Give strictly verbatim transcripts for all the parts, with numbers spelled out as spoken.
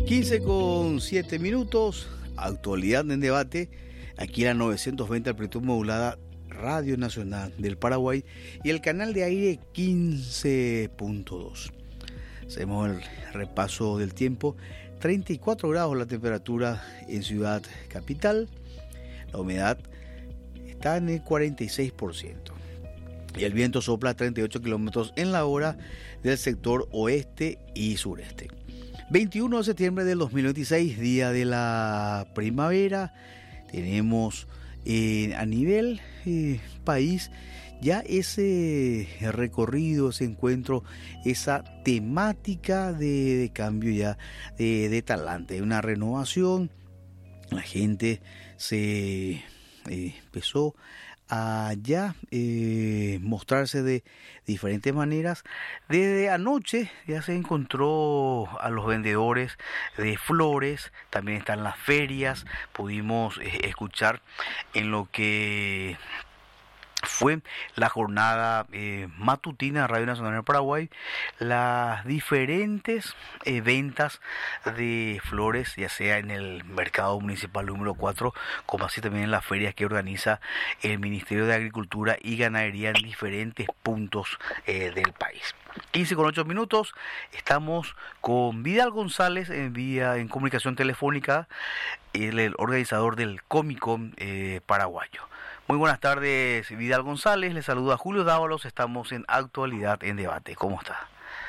quince con siete minutos, actualidad en debate, aquí la novecientos veinte amplitud modulada, Radio Nacional del Paraguay y el canal de aire quince punto dos. Hacemos el repaso del tiempo, treinta y cuatro grados la temperatura en Ciudad Capital, la humedad está en el cuarenta y seis por ciento y el viento sopla a treinta y ocho kilómetros en la hora del sector oeste y sureste. veintiuno de septiembre del dos mil veintiséis, día de la primavera, tenemos eh, a nivel eh, país ya ese recorrido, ese encuentro, esa temática de, de cambio ya de, de talante, una renovación. La gente se eh, empezó a ya eh, mostrarse de diferentes maneras. Desde anoche ya se encontró a los vendedores de flores, también están las ferias, pudimos eh, escuchar en lo que fue la jornada eh, matutina de Radio Nacional del Paraguay, las diferentes eh, ventas de flores, ya sea en el mercado municipal número cuatro, como así también en las ferias que organiza el Ministerio de Agricultura y Ganadería en diferentes puntos eh, del país. quince con ocho minutos, estamos con Vidal González en vía en comunicación telefónica, el, el organizador del Comicom eh, paraguayo. Muy buenas tardes, Vidal González, le saluda Julio Dávalos, estamos en Actualidad en Debate. ¿Cómo está?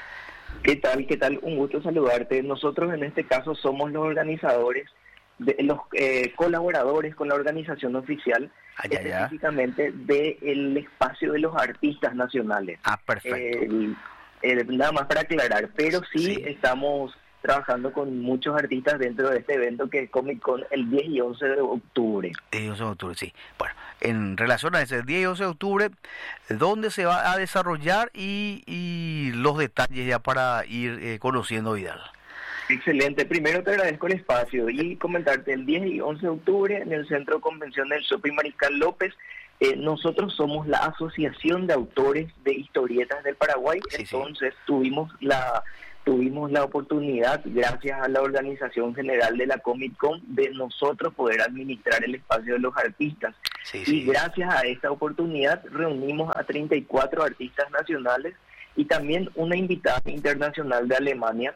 ¿Qué tal? ¿Qué tal? Un gusto saludarte. Nosotros en este caso somos los organizadores, de, los eh, colaboradores con la organización oficial, ah, ya, específicamente del espacio de los artistas nacionales. Ah, perfecto. Eh, eh, nada más para aclarar, pero sí, sí estamos trabajando con muchos artistas dentro de este evento que es Comic Con el diez y once de octubre. diez y once de octubre, sí. Bueno, en relación a ese diez y once de octubre, ¿dónde se va a desarrollar y, y los detalles ya para ir eh, conociendo, Vidal? Excelente. Primero te agradezco el espacio y comentarte, el diez y once de octubre en el Centro de Convención del Shopping Mariscal López, eh, nosotros somos la Asociación de Autores de Historietas del Paraguay, sí, entonces sí. tuvimos la... Tuvimos la oportunidad, gracias a la organización general de la Comic Con, de nosotros poder administrar el espacio de los artistas. Sí, sí. Y gracias a esta oportunidad reunimos a treinta y cuatro artistas nacionales y también una invitada internacional de Alemania.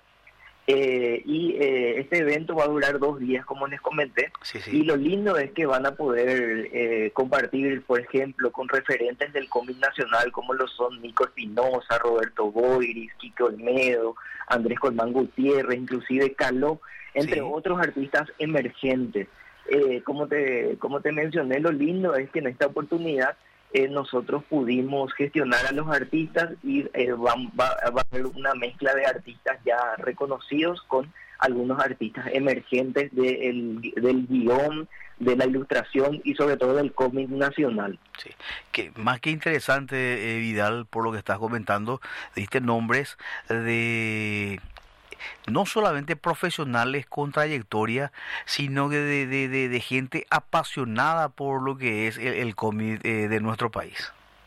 Eh, y eh, este evento va a durar dos días, como les comenté, sí, sí. y lo lindo es que van a poder eh, compartir, por ejemplo, con referentes del cómic nacional, como lo son Nico Espinosa, Roberto Boiris, Quique Olmedo, Andrés Colmán Gutiérrez, inclusive Caló, entre sí. otros artistas emergentes. Eh, como te como te mencioné, lo lindo es que en esta oportunidad Eh, nosotros pudimos gestionar a los artistas y eh, va, va, va a haber una mezcla de artistas ya reconocidos con algunos artistas emergentes de el, del guión, de la ilustración y sobre todo del cómic nacional. Sí, que más que interesante, eh, Vidal, por lo que estás comentando, diste nombres de... no solamente profesionales con trayectoria, sino que de, de, de, de gente apasionada por lo que es el, el cómic eh, de nuestro país.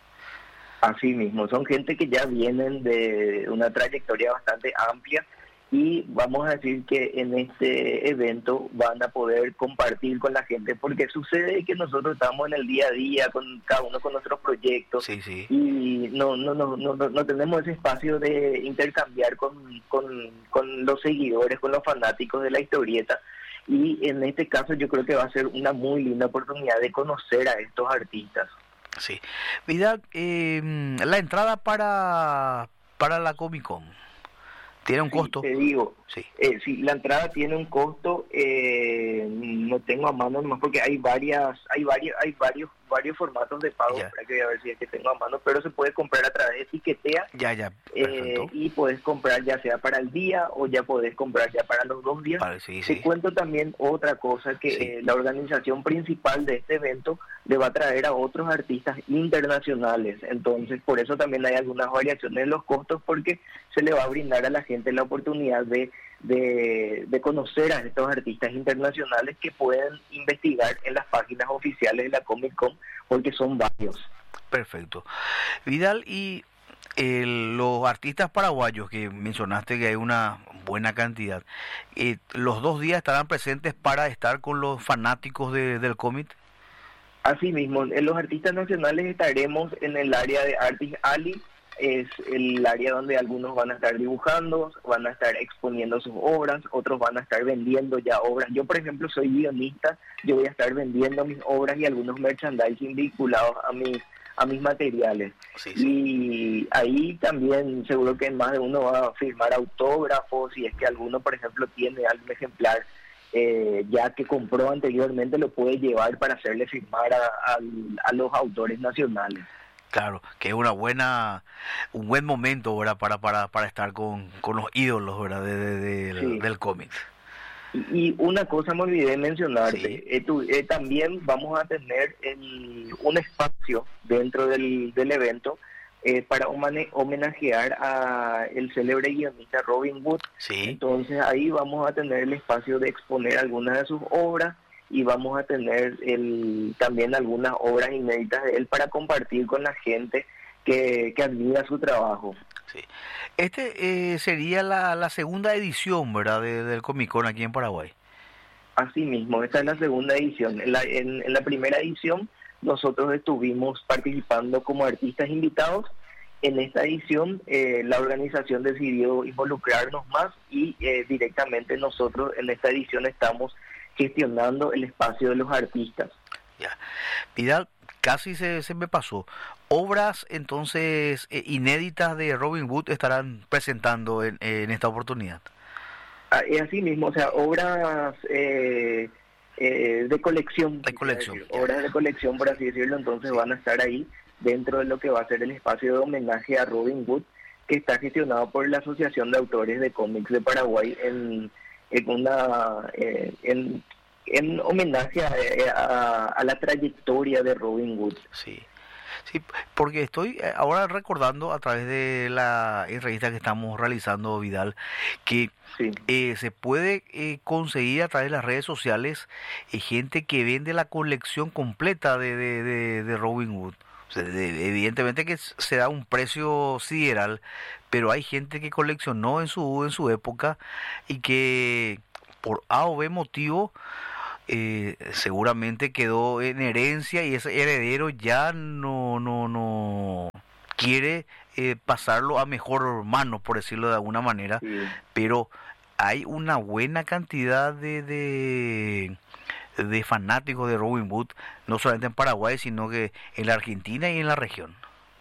Así mismo, son gente que ya vienen de una trayectoria bastante amplia y vamos a decir que en este evento van a poder compartir con la gente, porque sucede que nosotros estamos en el día a día con cada uno con nuestros proyectos, sí, sí. y no no, no no no tenemos ese espacio de intercambiar con, con, con los seguidores, con los fanáticos de la historieta, y en este caso yo creo que va a ser una muy linda oportunidad de conocer a estos artistas. Sí, Vidal, eh, la entrada para, para la Comic Con ¿tiene un sí, costo? Te digo, sí. Eh, sí, la entrada tiene un costo, eh, no tengo a mano nomás porque hay varias, hay varios, hay varios, varios formatos de pago, para que a ver si es que tengo a mano, pero se puede comprar a través de Tiquetea, ya, ya, eh, y puedes comprar ya sea para el día o ya puedes comprar ya para los dos días. Vale, sí, Te sí. cuento también otra cosa, que sí. eh, la organización principal de este evento le va a traer a otros artistas internacionales, entonces por eso también hay algunas variaciones en los costos, porque se le va a brindar a la gente la oportunidad de De, de conocer a estos artistas internacionales que pueden investigar en las páginas oficiales de la Comic Con, porque son varios. Perfecto. Vidal, y El, los artistas paraguayos que mencionaste que hay una buena cantidad, eh, ¿los dos días estarán presentes para estar con los fanáticos de, del cómic? Así mismo, en los artistas nacionales estaremos en el área de Artist Alley, es el área donde algunos van a estar dibujando, van a estar exponiendo sus obras, otros van a estar vendiendo ya obras. Yo, por ejemplo, soy guionista, yo voy a estar vendiendo mis obras y algunos merchandising vinculados a mis a mis materiales. Sí, sí. Y ahí también seguro que más de uno va a firmar autógrafos, si es que alguno, por ejemplo, tiene algún ejemplar eh, ya que compró anteriormente, lo puede llevar para hacerle firmar a, a, a los autores nacionales. Claro, que es una buena, un buen momento, ¿verdad? Para para para estar con, con los ídolos, ¿verdad? De, de, de, sí. Del cómic. Y una cosa me olvidé de mencionarte, Sí. eh, tu, eh, también vamos a tener el, un espacio dentro del, del evento eh, para humane, homenajear a el célebre guionista Robin Wood. Sí. Entonces ahí vamos a tener el espacio de exponer algunas de sus obras y vamos a tener el, también algunas obras inéditas de él para compartir con la gente que, que admira su trabajo. Sí. Este eh, sería la, la segunda edición, ¿verdad?, de, del Comic Con aquí en Paraguay. Así mismo, esta es la segunda edición. En la, en, en la primera edición nosotros estuvimos participando como artistas invitados. En esta edición eh, la organización decidió involucrarnos más y eh, directamente nosotros en esta edición estamos gestionando el espacio de los artistas. Ya. Vidal, casi se, se me pasó. Obras entonces eh, inéditas de Robin Wood estarán presentando en, en esta oportunidad. Ah, es así mismo, o sea, obras eh, eh, de colección. De colección. Decir, obras de colección, por así decirlo, entonces sí. Van a estar ahí dentro de lo que va a ser el espacio de homenaje a Robin Wood, que está gestionado por la Asociación de Autores de Cómics de Paraguay en, en una... Eh, en, en homenaje a, a, a la trayectoria de Robin Wood. Sí, sí, porque estoy ahora recordando a través de la entrevista que estamos realizando, Vidal, que sí. eh, se puede eh, conseguir a través de las redes sociales eh, gente que vende la colección completa de, de, de, de Robin Wood. O sea, de, evidentemente que se da un precio sideral, pero hay gente que coleccionó en su, en su época y que por A o B motivo Eh, seguramente quedó en herencia y ese heredero ya no no no quiere eh, pasarlo a mejor mano, por decirlo de alguna manera, sí. Pero hay una buena cantidad de, de de fanáticos de Robin Wood, no solamente en Paraguay, sino que en la Argentina y en la región.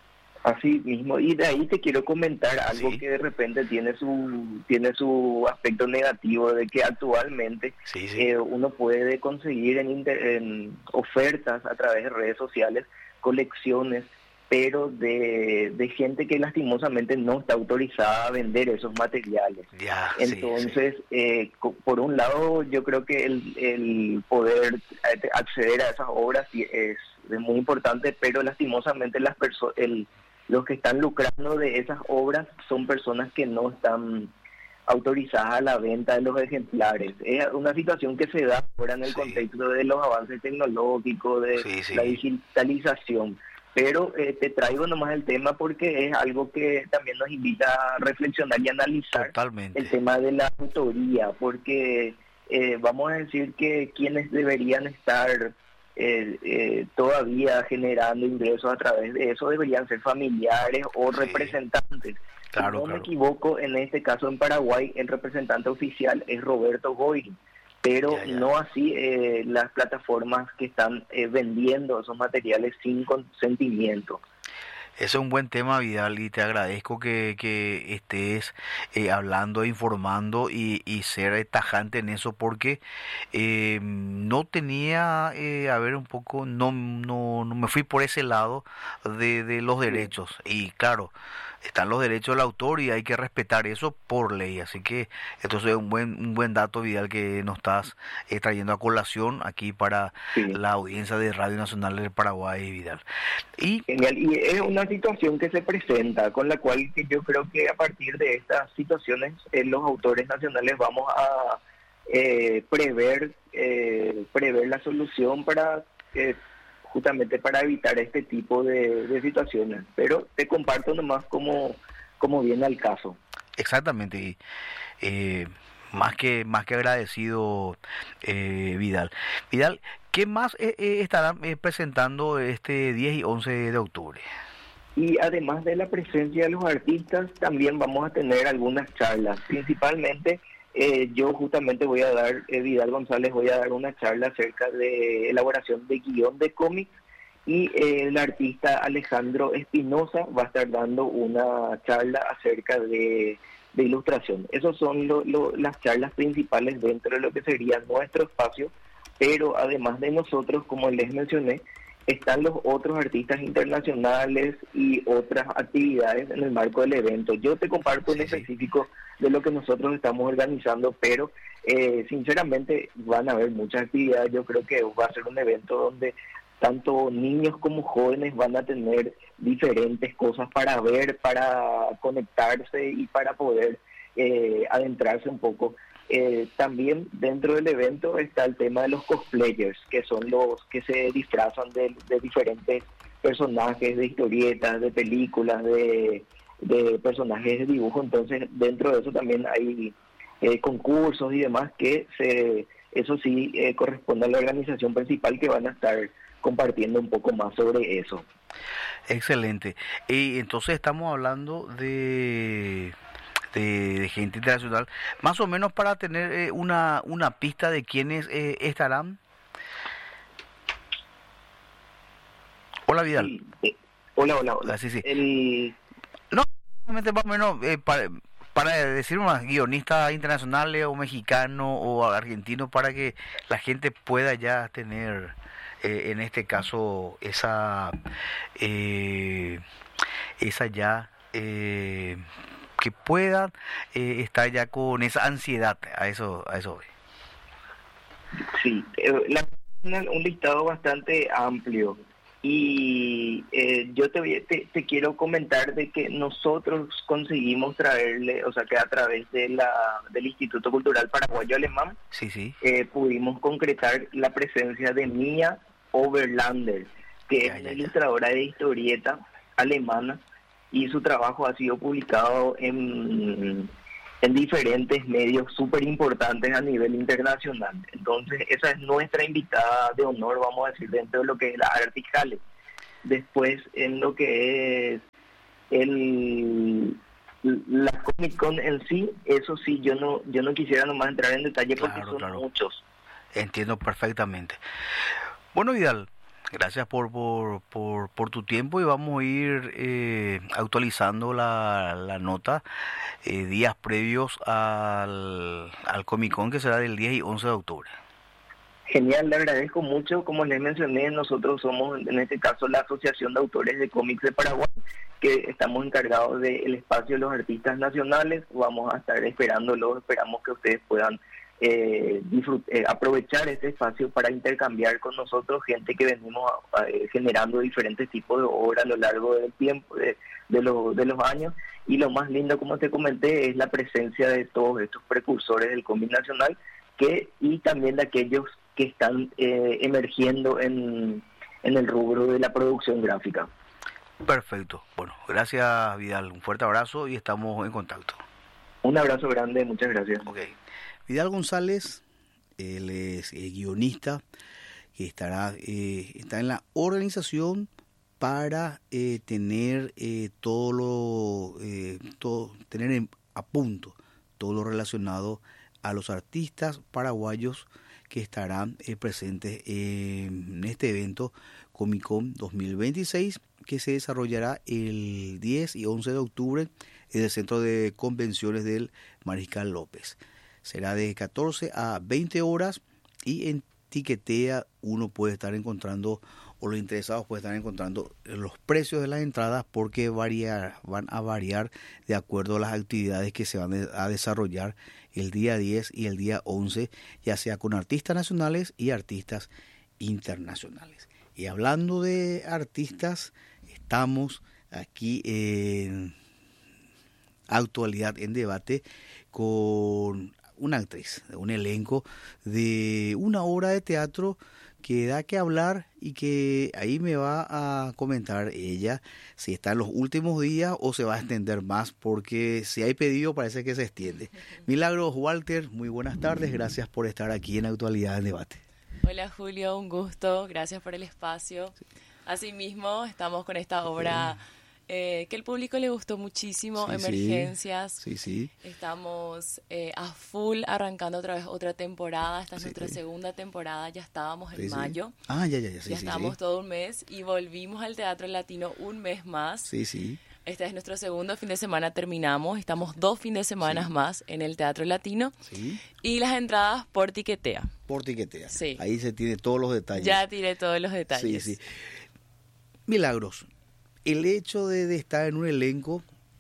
Así mismo, y de ahí te quiero comentar algo sí. Que de repente tiene su tiene su aspecto negativo, de que actualmente sí, sí. Eh, uno puede conseguir en, inter, en ofertas a través de redes sociales colecciones, pero de, de gente que lastimosamente no está autorizada a vender esos materiales. Ya, Entonces, sí, sí. Eh, por un lado, yo creo que el, el poder acceder a esas obras es, es muy importante, pero lastimosamente las personas... el los que están lucrando de esas obras son personas que no están autorizadas a la venta de los ejemplares. Es una situación que se da ahora en el sí. contexto de los avances tecnológicos, de sí, sí. la digitalización. Pero eh, te traigo nomás el tema porque es algo que también nos invita a reflexionar y analizar. Totalmente. El tema de la autoría, porque eh, vamos a decir que quienes deberían estar... Eh, eh, todavía generando ingresos a través de eso deberían ser familiares o sí. representantes. Claro, si no claro. me equivoco, en este caso en Paraguay el representante oficial es Roberto Goyri, pero ya, ya. no así eh, las plataformas que están eh, vendiendo esos materiales sin consentimiento. Ese es un buen tema, Vidal, y te agradezco que, que estés eh, hablando, informando y, y ser tajante en eso, porque eh, no tenía, eh, a ver un poco, no, no, no me fui por ese lado de, de los derechos. Y claro, están los derechos del autor y hay que respetar eso por ley. Así que esto es un buen un buen dato, Vidal, que nos estás eh, trayendo a colación aquí para sí. la audiencia de Radio Nacional del Paraguay, Vidal. Y genial, y es una situación que se presenta, con la cual que yo creo que a partir de estas situaciones eh, los autores nacionales vamos a eh, prever eh, prever la solución para eh, justamente para evitar este tipo de, de situaciones. Pero te comparto nomás cómo, cómo viene el caso. Exactamente, y, eh, más que más que agradecido, eh, Vidal. Vidal, ¿qué más eh, eh, estarán eh, presentando este diez y once de octubre? Y además de la presencia de los artistas, también vamos a tener algunas charlas. Principalmente, eh, yo justamente voy a dar, eh, Vidal González, voy a dar una charla acerca de elaboración de guión de cómics, y eh, el artista Alejandro Espinosa va a estar dando una charla acerca de, de ilustración. Esas son lo, lo, las charlas principales dentro de lo que sería nuestro espacio, pero además de nosotros, como les mencioné, están los otros artistas internacionales y otras actividades en el marco del evento. Yo te comparto en específico de lo que nosotros estamos organizando, pero eh, sinceramente van a haber muchas actividades. Yo creo que va a ser un evento donde tanto niños como jóvenes van a tener diferentes cosas para ver, para conectarse y para poder eh, adentrarse un poco. Eh, también dentro del evento está el tema de los cosplayers, que son los que se disfrazan de, de diferentes personajes, de historietas, de películas, de, de personajes de dibujo. Entonces dentro de eso también hay eh, concursos y demás que se, eso sí eh, corresponde a la organización principal, que van a estar compartiendo un poco más sobre eso. Excelente. Y entonces estamos hablando de De, de gente internacional, más o menos para tener eh, una, una pista de quiénes eh, estarán. Hola, Vidal. Sí, eh, hola, hola, hola. Ah, sí, sí. El... No, solamente más o menos eh, para, para decir unos guionistas internacionales o mexicanos o argentinos, para que la gente pueda ya tener, eh, en este caso, esa, eh, esa ya... Eh, que puedan eh, estar ya con esa ansiedad, a eso a eso voy. Sí, eh, la, un listado bastante amplio, y eh, yo te, voy, te te quiero comentar de que nosotros conseguimos traerle, o sea que a través de la del Instituto Cultural Paraguayo Alemán, sí, sí. Eh, pudimos concretar la presencia de Mia Oberlander, que Ya, es ya, una ya. ilustradora de historieta alemana, y su trabajo ha sido publicado en, en diferentes medios súper importantes a nivel internacional. Entonces, esa es nuestra invitada de honor, vamos a decir, dentro de lo que es la Artijale. Después, en lo que es el la Comic Con en sí, eso sí, yo no yo no quisiera nomás entrar en detalle, porque Claro, son claro. muchos. Entiendo perfectamente. Bueno, Vidal, gracias por, por, por, por tu tiempo, y vamos a ir eh, actualizando la, la nota eh, días previos al, al Comic Con, que será del diez y once de octubre. Genial, le agradezco mucho. Como les mencioné, nosotros somos, en este caso, la Asociación de Autores de Cómics de Paraguay, que estamos encargados del espacio de los artistas nacionales. Vamos a estar esperándolos, esperamos que ustedes puedan eh, disfrut- eh, aprovechar este espacio para intercambiar con nosotros, gente que venimos a, a, eh, generando diferentes tipos de obras a lo largo del tiempo, de, de, lo, de los años. Y lo más lindo, como te comenté, es la presencia de todos estos precursores del cómic nacional, que y también de aquellos que están eh, emergiendo en, en el rubro de la producción gráfica. Perfecto. Bueno, gracias, Vidal. Un fuerte abrazo y estamos en contacto. Un abrazo grande, muchas gracias. Ok. Vidal González, él es eh, guionista, que estará eh, está en la organización para eh, tener eh, todo lo eh, todo tener en, a punto todo lo relacionado a los artistas paraguayos que estarán eh, presentes en este evento Comic Con dos mil veintiséis, que se desarrollará el diez y once de octubre en el Centro de Convenciones del Mariscal López. Será de catorce a veinte horas, y en Tiquetea uno puede estar encontrando, o los interesados pueden estar encontrando, los precios de las entradas, porque variar, van a variar de acuerdo a las actividades que se van a desarrollar el día diez y el día once, ya sea con artistas nacionales y artistas internacionales. Y hablando de artistas, estamos aquí en Actualidad en Debate con una actriz, un elenco de una obra de teatro que da que hablar y que ahí me va a comentar ella si está en los últimos días o se va a extender más, porque si hay pedido parece que se extiende. Milagros Walter, muy buenas tardes, gracias por estar aquí en Actualidad en Debate. Hola Julio, un gusto, gracias por el espacio. Asimismo, estamos con esta obra eh, que el público le gustó muchísimo, sí, Emergencias. Sí, sí. Estamos eh, a full arrancando otra vez otra temporada, esta es sí, nuestra sí. segunda temporada, ya estábamos en Sí, sí. mayo. Ah, ya, ya, ya. Sí, ya sí, estábamos sí. todo un mes y volvimos al Teatro Latino un mes más. Sí, sí. Este es nuestro segundo fin de semana, terminamos. Estamos dos fines de semana Sí. más en el Teatro Latino. Sí. Y las entradas por Tiquetea. Por Tiquetea. Sí. Ahí se tiene todos los detalles. Ya tiré todos los detalles. Sí, sí. Milagros, el hecho de, de estar en un elenco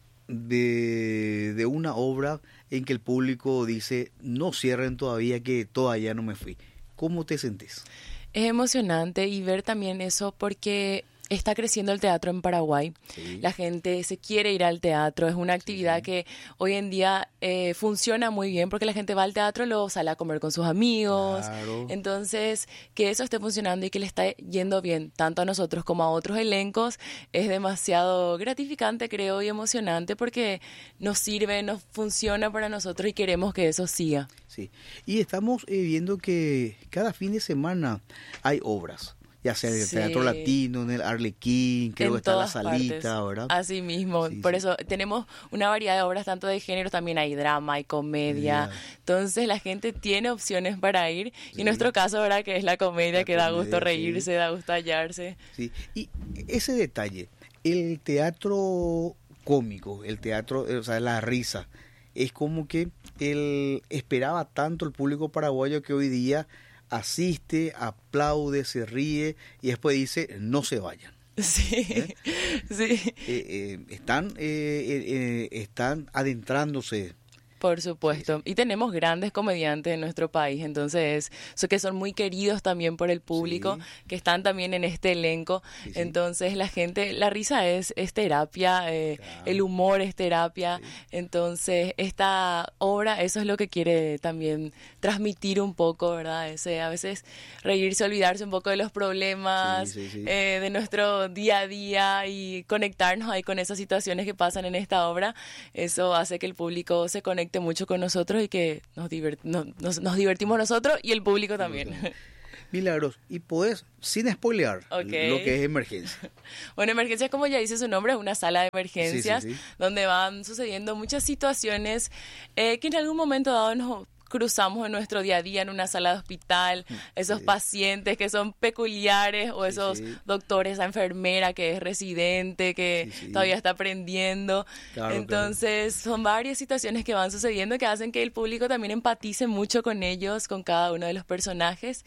de, de una obra en que el público dice, no cierren todavía, que todavía no me fui. ¿Cómo te sentís? Es emocionante y ver también eso porque está creciendo el teatro en Paraguay. Sí. La gente se quiere ir al teatro. Es una actividad sí. que hoy en día eh, funciona muy bien porque la gente va al teatro, luego sale a comer con sus amigos. Claro. Entonces, que eso esté funcionando y que le está yendo bien tanto a nosotros como a otros elencos es demasiado gratificante, creo, y emocionante porque nos sirve, nos funciona para nosotros y queremos que eso siga. Sí. Y estamos eh, viendo que cada fin de semana hay obras. Ya sea en el Sí. Teatro Latino, en el Arlequín, creo En que está la todas salita, partes. ¿verdad? Así mismo, Sí, por sí. eso tenemos una variedad de obras tanto de género, también hay drama, hay comedia, Ya. entonces la gente tiene opciones para ir, y Sí. en nuestro caso, ¿verdad? Que es la comedia, La que da comedia, gusto sí. reírse, da gusto hallarse. Sí. Y ese detalle, el teatro cómico, el teatro, o sea, la risa, es como que él esperaba tanto el público paraguayo que hoy día asiste, aplaude, se ríe y después dice, no se vayan. Sí, ¿Eh? sí, Eh, eh, están, eh, eh, eh, están adentrándose. por supuesto. Y tenemos grandes comediantes en nuestro país, entonces, so que son muy queridos también por el público, Sí. que están también en este elenco. Sí, sí. Entonces, la gente, la risa es, es terapia, eh, Claro. el humor es terapia. Sí. Entonces, esta obra, eso es lo que quiere también transmitir un poco, ¿verdad? Ese, a veces reírse, olvidarse un poco de los problemas, Sí, sí, sí. eh, de nuestro día a día y conectarnos ahí con esas situaciones que pasan en esta obra. Eso hace que el público se conecte mucho con nosotros y que nos, divert- no- nos, nos divertimos nosotros y el público también. Milagros, y podés, sin spoilear, Ok. lo que es Emergencia. Bueno, Emergencias, como ya dice su nombre, es una sala de emergencias Sí, sí, sí. donde van sucediendo muchas situaciones eh, que en algún momento dado nos cruzamos en nuestro día a día en una sala de hospital, esos Sí. pacientes que son peculiares o Sí, esos sí. doctores, esa enfermera que es residente, que Sí, sí. todavía está aprendiendo. Claro, Entonces, son varias situaciones que van sucediendo que hacen que el público también empatice mucho con ellos, con cada uno de los personajes.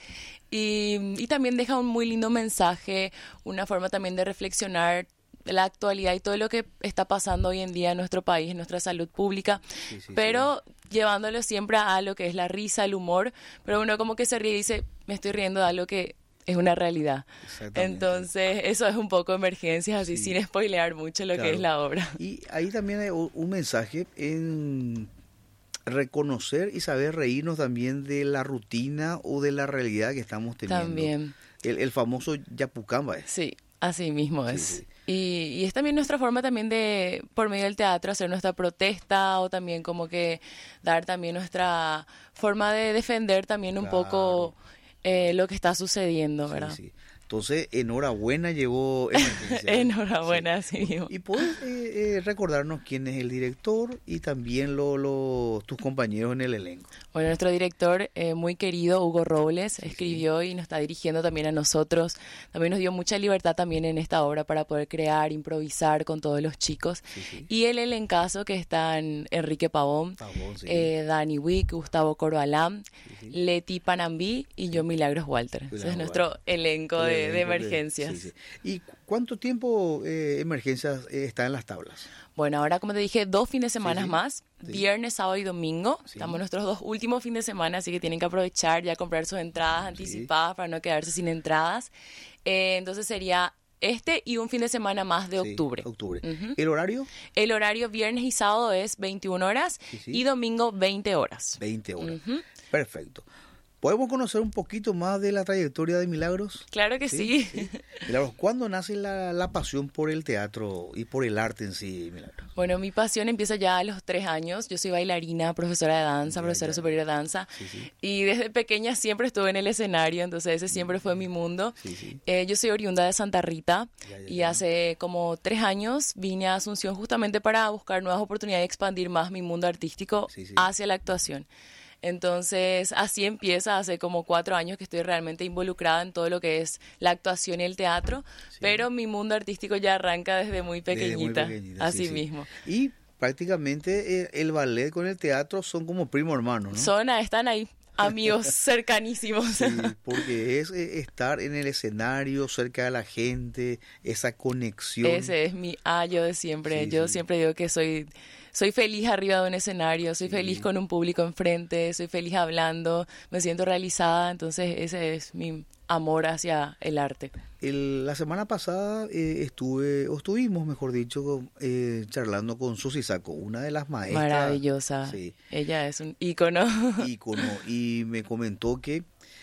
Y, y también deja un muy lindo mensaje, una forma también de reflexionar la actualidad y todo lo que está pasando hoy en día en nuestro país, en nuestra salud pública, Sí, sí, pero llevándolo siempre a lo que es la risa, el humor, pero uno como que se ríe y dice, me estoy riendo de algo que es una realidad. Exactamente. Entonces, eso es un poco Emergencias, así Sí. sin spoilear mucho lo Claro. que es la obra. Y ahí también hay u- un mensaje en reconocer y saber reírnos también de la rutina o de la realidad que estamos teniendo. También. El, el famoso Yapucamba. es. Sí, así mismo Sí, es. sí. Y, y es también nuestra forma también de, por medio del teatro, hacer nuestra protesta o también como que dar también nuestra forma de defender también un Claro. poco eh, lo que está sucediendo, Sí, ¿verdad? sí. Entonces, enhorabuena llegó Emergencia. Enhorabuena, Sí. así mismo. ¿Y puedes eh, eh, recordarnos quién es el director y también lo, lo- tus compañeros en el elenco? Bueno, nuestro director eh, muy querido, Hugo Robles, escribió y nos está dirigiendo también a nosotros. También nos dio mucha libertad también en esta obra para poder crear, improvisar con todos los chicos. Sí, sí. Y el elencazo que están Enrique Pavón, Pavón, sí. eh, Dani Wick, Gustavo Corbalán, Sí, sí. Leti Panambí y yo, Milagros Walter. Ese Milagros es nuestro elenco de, El de elenco emergencias. sí, sí. ¿Y cuánto tiempo eh, Emergencias eh, está en las tablas? Bueno, ahora como te dije, dos fines de semana sí. más, Sí. viernes, sábado y domingo. Sí. Estamos en nuestros dos últimos fines de semana, así que tienen que aprovechar ya comprar sus entradas Sí. anticipadas para no quedarse sin entradas. Eh, entonces sería este y un fin de semana más de Sí, octubre. octubre. Ujú. ¿El horario? El horario viernes y sábado es veintiuna horas Sí, sí. y domingo veinte horas. veinte horas. Ujú. Perfecto. ¿Podemos conocer un poquito más de la trayectoria de Milagros? Claro que sí. sí. sí. Milagros, ¿cuándo nace la, la pasión por el teatro y por el arte en sí, Milagros? Bueno, mi pasión empieza ya a los tres años. Yo soy bailarina, profesora de danza, ya, profesora ya. superior de danza. Sí, sí. Y desde pequeña siempre estuve en el escenario, entonces ese siempre fue mi mundo. Sí, sí. Eh, yo soy oriunda de Santa Rita ya, ya, y ya. hace como tres años vine a Asunción justamente para buscar nuevas oportunidades y expandir más mi mundo artístico sí, sí. hacia la actuación. Entonces, así empieza, hace como cuatro años que estoy realmente involucrada en todo lo que es la actuación y el teatro, sí. pero mi mundo artístico ya arranca desde muy pequeñita, desde muy pequeñita así sí, mismo. Sí. Y prácticamente eh, el ballet con el teatro son como primo hermano, ¿no? Son, están ahí. Amigos cercanísimos. Sí, porque es eh, estar en el escenario, cerca de la gente, esa conexión. Ese es mi ayo de siempre. Sí, yo sí. siempre digo que soy, soy feliz arriba de un escenario, soy sí. feliz con un público enfrente, soy feliz hablando, me siento realizada, entonces ese es mi amor hacia el arte. El, la semana pasada eh, estuve, o estuvimos, mejor dicho, eh, charlando con Susi Saco, una de las maestras. Maravillosa. Sí. Ella es un ícono. Ícono. Y me comentó que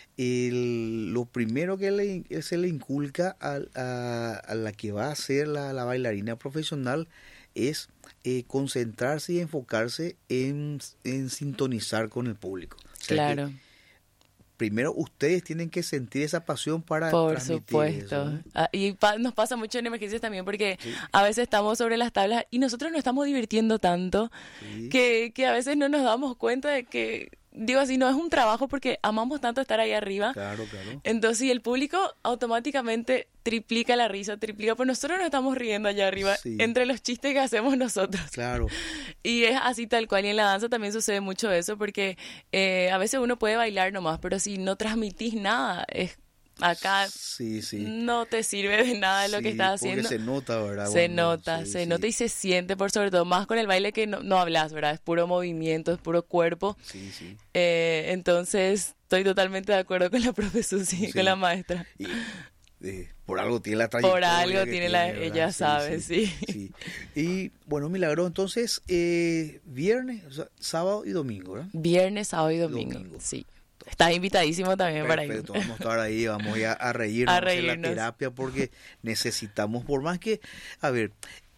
el, lo primero que le, se le inculca a, a, a la que va a ser la, la bailarina profesional es eh, concentrarse y enfocarse en, en sintonizar con el público. O sea, claro. Que, primero ustedes tienen que sentir esa pasión para Por transmitir supuesto. eso, ¿no? Ah, y pa- nos pasa mucho en emergencias también porque sí. a veces estamos sobre las tablas y nosotros nos estamos divirtiendo tanto sí. que, que a veces no nos damos cuenta de que, digo así, no es un trabajo porque amamos tanto estar ahí arriba. Claro, claro. Entonces, y el público automáticamente triplica la risa, triplica, pues nosotros nos estamos riendo allá arriba sí. entre los chistes que hacemos nosotros. Claro. Y es así tal cual, y en la danza también sucede mucho eso, porque eh, a veces uno puede bailar nomás, pero si no transmitís nada, es acá sí, sí. no te sirve de nada de lo sí, que estás haciendo. Porque se nota, ¿verdad? Se Bueno, nota, sí, se sí. nota y se siente, por sobre todo, más con el baile que no, no hablas, ¿verdad? Es puro movimiento, es puro cuerpo. Sí, sí. Eh, entonces, estoy totalmente de acuerdo con la profe Susi, sí. con la maestra. Y, eh, por algo tiene la trayectoria. Por algo tiene, tiene la, ¿verdad? ella sí, sabe, sí, sí. sí. Y bueno, Milagro, entonces, eh, viernes, o sea, sábado y domingo, ¿verdad? Viernes, sábado y domingo, domingo. sí. Estás invitadísimo también Perfecto, para ir. Vamos a estar ahí, vamos a, a reírnos, a reírnos. hacer la terapia porque necesitamos, por más que, a ver,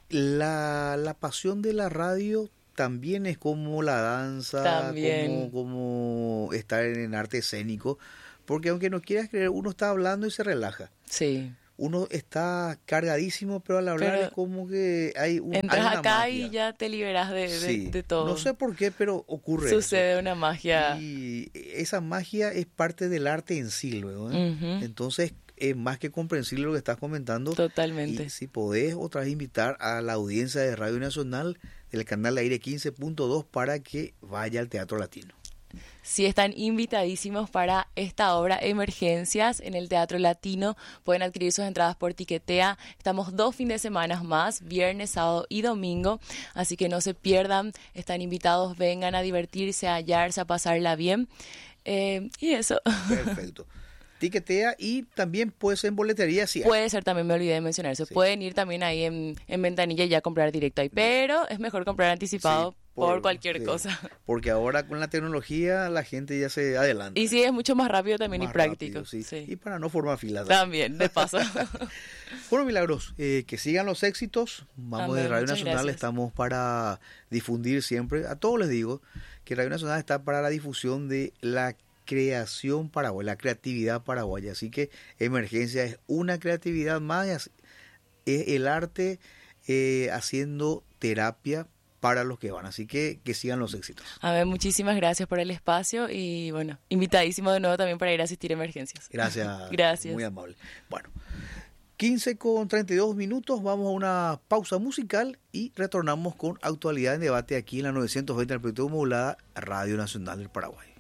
la, la pasión de la radio también es como la danza, también. como, como estar en arte escénico, porque aunque no quieras creer, uno está hablando y se relaja. Sí. Uno está cargadísimo, pero al hablar pero es como que hay, un, entras hay una acá magia. Y ya te liberas de, de, sí. de todo. No sé por qué, pero ocurre Sucede eso. una magia. Y esa magia es parte del arte en sí, luego. ¿eh? Uh-huh. Entonces, es más que comprensible lo que estás comentando. Totalmente. Y si podés, otra vez invitar a la audiencia de Radio Nacional del canal de aire quince punto dos para que vaya al Teatro Latino. Sí, están invitadísimos para esta obra Emergencias en el Teatro Latino. Pueden adquirir sus entradas por Tiquetea. Estamos dos fines de semana más, viernes, sábado y domingo. Así que no se pierdan. Están invitados, vengan a divertirse, a hallarse, a pasarla bien. Eh, y eso. Perfecto. Tiquetea y también puede ser en boletería. Si puede ser, también me olvidé de mencionar. Se sí. pueden ir también ahí en, en ventanilla y ya comprar directo ahí. Pero es mejor comprar anticipado. Sí. Por, por cualquier sí, cosa. Porque ahora con la tecnología la gente ya se adelanta. Y sí, es mucho más rápido también más y práctico. Rápido, sí. Sí. Y para no formar filas. También, de paso. Bueno, Milagros, eh, que sigan los éxitos. Vamos Amén, de Radio muchas Nacional, gracias. Estamos para difundir siempre. A todos les digo que Radio Nacional está para la difusión de la creación paraguaya, la creatividad paraguaya. Así que Emergencia es una creatividad más. Es el arte eh, haciendo terapia para los que van, así que que sigan los éxitos. A ver, muchísimas gracias por el espacio y bueno, invitadísimo de nuevo también para ir a asistir a Emergencias. Gracias. Gracias. Muy amable. Bueno, quince con treinta y dos minutos, vamos a una pausa musical y retornamos con Actualidad en Debate aquí en la novecientos veinte amplitud modulada Radio Nacional del Paraguay.